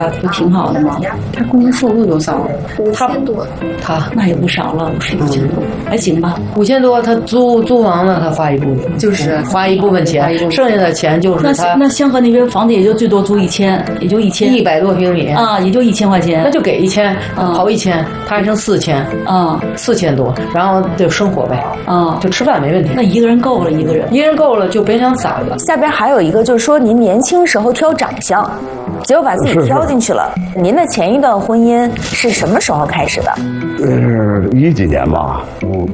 不挺好的吗？他工资收入多少 ？5000多。 他那也不少了，5000多，还行吧。 5000多，他租房子他花一部分， 就是花一部分钱，剩下的钱就是他。 那香河那边房子也就最多租1000，也就 100多平米啊，也就1000块钱， 那就给1000，好1000，他还剩4000啊，4000多，然后就生活呗啊，就吃饭没问题。 那一个人够了，一个人够了就别想散了。 下边还有一个就是说，您年轻时候挑长相，结果把自己挑进去了。您的前一段婚姻是什么时候开始的 ？10几年吧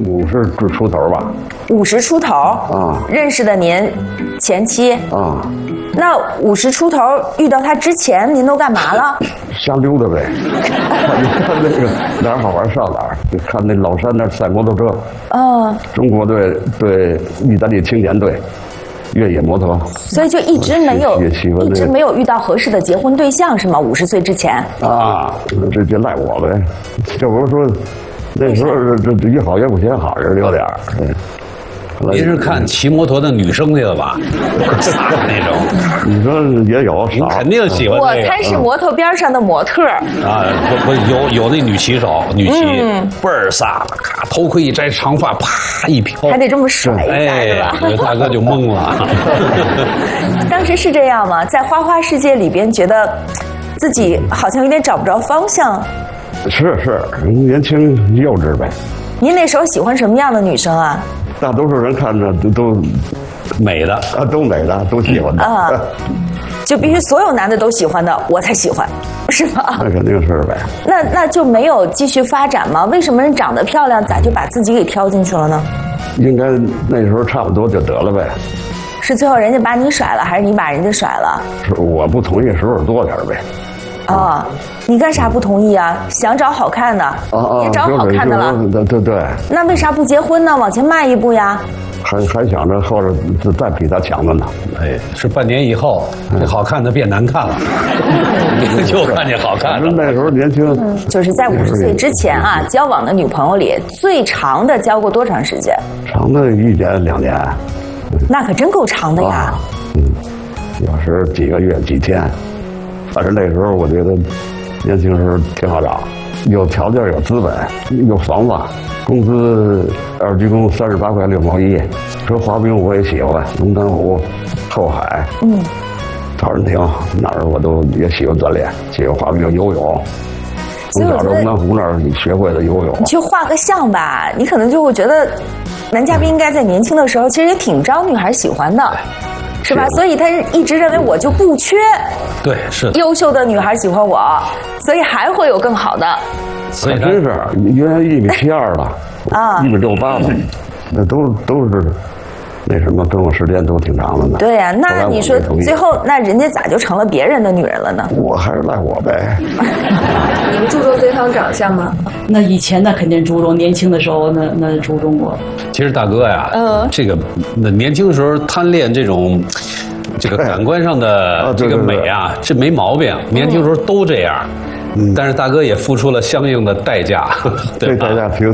，50出头吧。 50出头啊， 认识的您前妻啊。 那50出头遇到他之前，您都干嘛了？ 瞎溜达呗，看那个哪儿好玩上哪儿，就看那老山那儿赛摩托车。中国队对意大利青年队。越野摩托， 所以就一直没有遇到合适的结婚对象是吗？50岁之前啊，这就赖我呗。这不是说那时候这越好越不嫌好似的有点儿。 您是看骑摩托的女生去了吧？傻那种。 你说也有， 你肯定喜欢。 我猜是摩托边上的模特啊，不有那女骑手，女骑倍儿飒，咔头盔一摘，长发啪一飘， 还得这么甩一下，是吧？ 大哥就懵了。 当时是这样吗？在花花世界里边，觉得自己好像有点找不着方向。 是，年轻幼稚呗。 您那时候喜欢什么样的女生啊？ 大多数人看着都美的啊，都美的，都喜欢的啊， 就必须所有男的都喜欢的，我才喜欢，是吧？ 那肯定是呗。 那就没有继续发展吗？为什么人长得漂亮，咋就把自己给挑进去了呢？ 应该那时候差不多就得了呗。 是最后人家把你甩了，还是你把人家甩了？ 是我不同意时候多点呗。 啊，你干啥不同意啊？想找好看的，也找好看的了。 对。 那为啥不结婚呢？往前迈一步呀。 还想着后边再比他强的呢。 哎，是半年以后，这好看的变难看了，就看见好看的。 那时候年轻， 就是在50岁之前啊，交往的女朋友里最长的交过多长时间？ 长的1年2年。 那可真够长的呀。 有时几个月几天。反正那时候我觉得年轻时候挺好找，有条件有资本有房子，工资2居工38块6毛1。说滑冰我也喜欢，龙潭湖、后海，陶然亭哪儿我都也喜欢锻炼，喜欢滑冰、游泳。从小龙潭湖那儿学会的游泳。 你去画个像吧，你可能就会觉得，男嘉宾应该在年轻的时候其实也挺招女孩喜欢的。是吧？所以他一直认为我就不缺， 对，是优秀的女孩喜欢我，所以还会有更好的。 所以真是原来1.72米了啊，1.68米了，那都是那什么，跟我时间都挺长的呢。 对呀，那你说最后那人家咋就成了别人的女人了呢？ 我还是赖我呗。 你们注重对方长相吗？ 那以前那肯定注重，年轻的时候那注重过。 其实大哥呀，这个年轻时候贪恋这个感官上的这个美啊，这没毛病，年轻时候都这样。但是大哥也付出了相应的代价， 这代价挺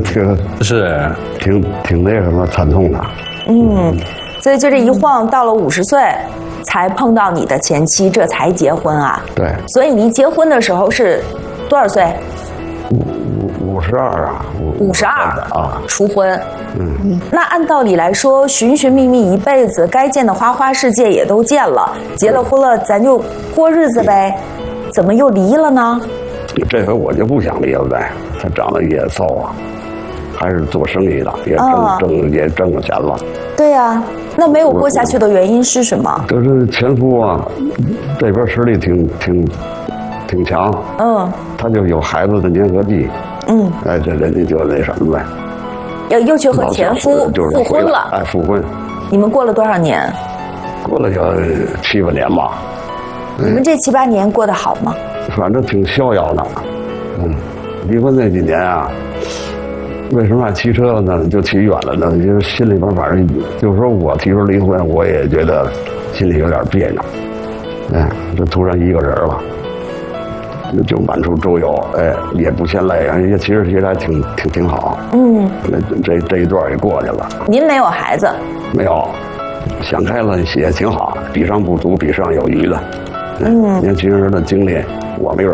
那什么惨痛的。 所以就这一晃到了50岁，才碰到你的前妻，这才结婚啊。 对。 所以你结婚的时候是多少岁 ？52啊。 52啊，初婚。那按道理来说，寻寻觅觅一辈子，该见的花花世界也都见了，结了婚了，咱就过日子呗。怎么又离了呢？ 这回我就不想离了呗，他长得也骚啊，还是做生意的，也挣了钱了。 对呀，那没有过下去的原因是什么？ 就是前夫啊，这边实力挺强，他就有孩子的粘合剂，哎，这人家就那什么呗， 又去和前夫复婚了， 哎，复婚。 你们过了多少年？ 过了有7、8年吧。 你们这7、8年过得好吗？ 反正挺逍遥的。离婚那几年啊，为什么爱骑车了呢？就骑远了呢？就是心里边反正就是说我提出离婚，我也觉得心里有点别扭。哎，这突然一个人了，就满处周游，哎，也不嫌累，也其实还挺好。这一段也过去了。 您没有孩子？ 没有，想开了也挺好，比上不足，比上有余的。年轻人的经历我没准